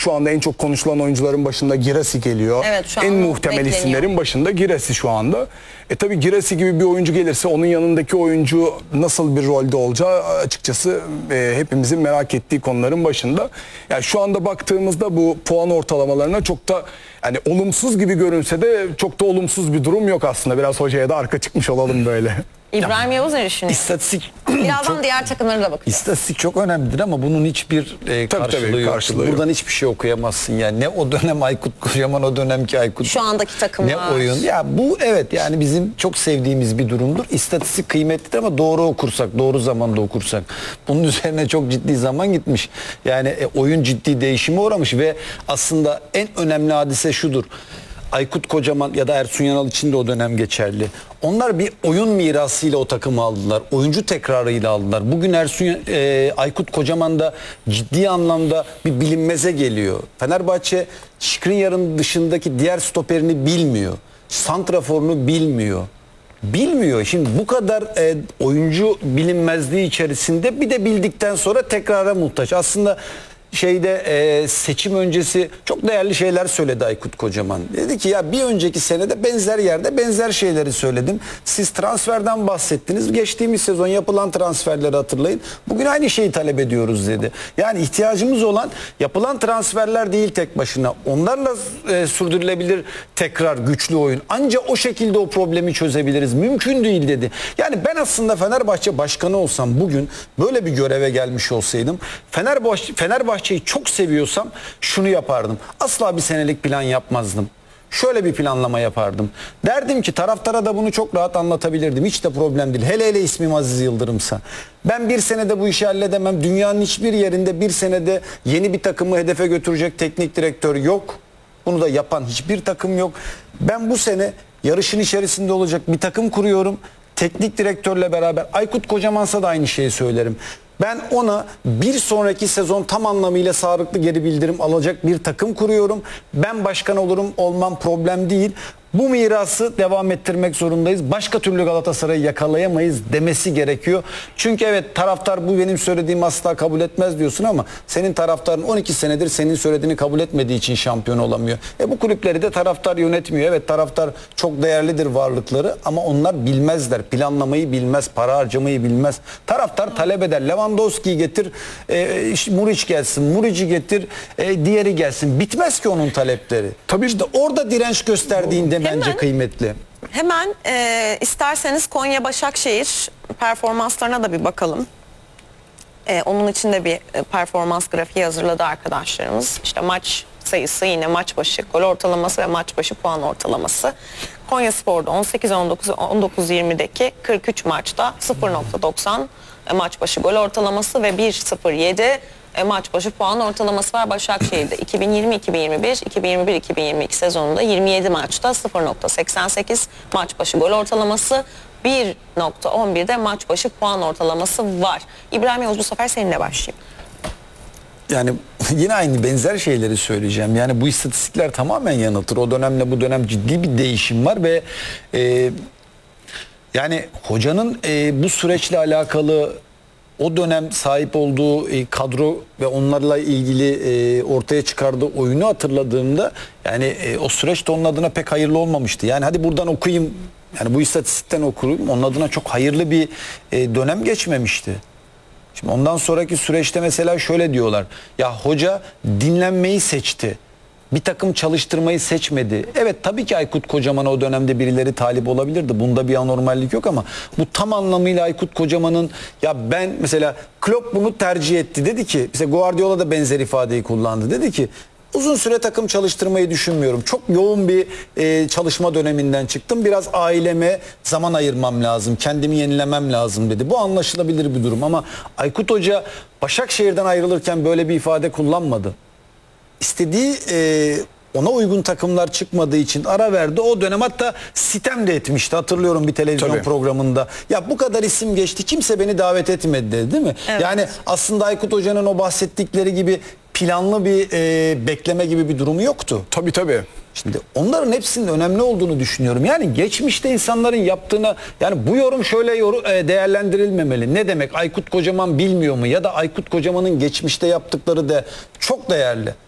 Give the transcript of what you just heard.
Şu anda en çok konuşulan oyuncuların başında Girassi geliyor. Evet, şu an en muhtemel bekleniyor. isimlerin başında Girassi şu anda. Tabii Girassi gibi bir oyuncu gelirse onun yanındaki oyuncu nasıl bir rolde olacağı açıkçası hepimizin merak ettiği konuların başında. Yani şu anda baktığımızda bu puan ortalamalarına çok da yani olumsuz gibi görünse de çok da olumsuz bir durum yok aslında. Biraz hocaya da arka çıkmış olalım böyle. İbrahim Yavuz ne düşünüyor? İstatistik Birazdan diğer takımlara da bakacağız. İstatistik çok önemlidir ama bunun hiçbir karşılığı yok. Buradan hiçbir şey okuyamazsın yani. Ne o dönem Aykut Kocaman, o dönemki Aykut. Şu andaki takımlar. Ne oyun. Ya bu evet yani bizim çok sevdiğimiz bir durumdur. İstatistik kıymetlidir ama doğru okursak, doğru zamanda okursak. Bunun üzerine çok ciddi zaman gitmiş. Yani oyun ciddi değişime uğramış ve aslında en önemli hadise şudur. Aykut Kocaman ya da Ersun Yanal için de o dönem geçerli. Onlar bir oyun mirasıyla o takımı aldılar. Oyuncu tekrarıyla aldılar. Bugün Aykut Kocaman da ciddi anlamda bir bilinmeze geliyor. Fenerbahçe Skriniar'ın dışındaki diğer stoperini bilmiyor. Santraforunu bilmiyor. Bilmiyor. Şimdi bu kadar oyuncu bilinmezliği içerisinde bir de bildikten sonra tekrara muhtaç. Aslında seçim öncesi çok değerli şeyler söyledi Aykut Kocaman. Dedi ki ya bir önceki senede benzer yerde benzer şeyleri söyledim. Siz transferden bahsettiniz. Geçtiğimiz sezon yapılan transferleri hatırlayın. Bugün aynı şeyi talep ediyoruz dedi. Yani ihtiyacımız olan yapılan transferler değil tek başına. Onlarla sürdürülebilir tekrar güçlü oyun. Ancak o şekilde o problemi çözebiliriz. Mümkün değil dedi. Yani ben aslında Fenerbahçe başkanı olsam bugün böyle bir göreve gelmiş olsaydım Fenerbahçe'yi çok seviyorsam şunu yapardım. Asla bir senelik plan yapmazdım. Şöyle bir planlama yapardım. Derdim ki taraftara da bunu çok rahat anlatabilirdim. Hiç de problem değil. Hele hele ismim Aziz Yıldırım'sa. Ben bir senede bu işi halledemem. Dünyanın hiçbir yerinde bir senede yeni bir takımı hedefe götürecek teknik direktör yok. Bunu da yapan hiçbir takım yok. Ben bu sene yarışın içerisinde olacak bir takım kuruyorum. Teknik direktörle beraber Aykut Kocaman'sa da aynı şeyi söylerim. Ben ona bir sonraki sezon tam anlamıyla sağlıklı geri bildirim alacak bir takım kuruyorum. Ben başkan olurum olmam problem değil. Bu mirası devam ettirmek zorundayız. Başka türlü Galatasaray'ı yakalayamayız demesi gerekiyor. Çünkü evet taraftar bu benim söylediğimi asla kabul etmez diyorsun ama senin taraftarın 12 senedir senin söylediğini kabul etmediği için şampiyon olamıyor. Bu kulüpleri de taraftar yönetmiyor. Evet taraftar çok değerlidir varlıkları ama onlar bilmezler. Planlamayı bilmez, para harcamayı bilmez. Taraftar talep eder. Lewandowski'yi getir, Muriç gelsin, Muric'i getir, diğeri gelsin. Bitmez ki onun talepleri. Tabii işte orada direnç gösterdiğinde bence kıymetli. Hemen isterseniz Konya Başakşehir performanslarına da bir bakalım. Onun için de bir performans grafiği hazırladı arkadaşlarımız. İşte maç sayısı, yine maç başı gol ortalaması ve maç başı puan ortalaması. Konyaspor'da 18-19-19-20'deki 43 maçta 0.90 maç başı gol ortalaması ve 1.07 maç başı puan ortalaması var. Başakşehir'de 2020-2021, 2021-2022 sezonunda 27 maçta 0.88 maç başı gol ortalaması, 1.11'de maç başı puan ortalaması var. İbrahim Yavuz, bu sefer seninle başlayayım. Yani yine aynı benzer şeyleri söyleyeceğim. Yani bu istatistikler tamamen yanıltır. O dönemle bu dönem ciddi bir değişim var ve yani hocanın bu süreçle alakalı o dönem sahip olduğu kadro ve onlarla ilgili ortaya çıkardığı oyunu hatırladığımda yani o süreç de onun adına pek hayırlı olmamıştı. Yani hadi buradan okuyayım, yani bu istatistikten okuyayım, onun adına çok hayırlı bir dönem geçmemişti. Şimdi ondan sonraki süreçte mesela şöyle diyorlar. Ya hoca dinlenmeyi seçti. Bir takım çalıştırmayı seçmedi. Evet tabii ki Aykut Kocaman'a o dönemde birileri talip olabilirdi. Bunda bir anormallik yok ama bu tam anlamıyla Aykut Kocaman'ın, ya ben mesela Klopp bunu tercih etti. Dedi ki, mesela Guardiola da benzer ifadeyi kullandı. Dedi ki uzun süre takım çalıştırmayı düşünmüyorum. Çok yoğun bir çalışma döneminden çıktım. Biraz aileme zaman ayırmam lazım. Kendimi yenilemem lazım dedi. Bu anlaşılabilir bir durum ama Aykut Hoca Başakşehir'den ayrılırken böyle bir ifade kullanmadı. İstediği ona uygun takımlar çıkmadığı için ara verdi. O dönem hatta sitem de etmişti. Hatırlıyorum bir televizyon programında. Ya bu kadar isim geçti, kimse beni davet etmedi dedi, değil mi? Evet. Yani aslında Aykut Hoca'nın o bahsettikleri gibi planlı bir bekleme gibi bir durumu yoktu. Tabii tabii. Şimdi onların hepsinin önemli olduğunu düşünüyorum. Yani geçmişte insanların yaptığına, yani bu yorum şöyle değerlendirilmemeli. Ne demek? Aykut Kocaman bilmiyor mu? Ya da Aykut Kocaman'ın geçmişte yaptıkları da çok değerli.